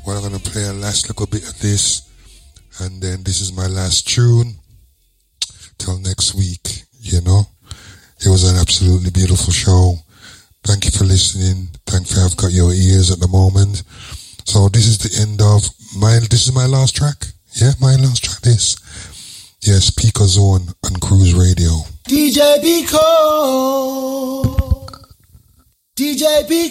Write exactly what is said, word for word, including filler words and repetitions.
Well, I'm going to play a last little bit of this, and then this is my last tune. Till next week, you know. It was an absolutely beautiful show. Thank you for listening. Thank you for I've got your ears at the moment. So this is the end of my, this is my last track. Yeah, my last track, this. Yes, Pico Zone on Cruise Radio. D J Pico. D J Pico.